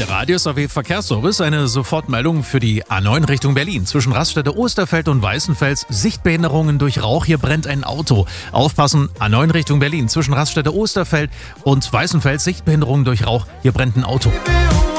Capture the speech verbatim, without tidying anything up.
Der Radius A W Verkehrsservice, eine Sofortmeldung für die A neun Richtung Berlin. Zwischen Raststätte Osterfeld und Weißenfels Sichtbehinderungen durch Rauch. Hier brennt ein Auto. Aufpassen, A neun Richtung Berlin. Zwischen Raststätte Osterfeld und Weißenfels Sichtbehinderungen durch Rauch. Hier brennt ein Auto.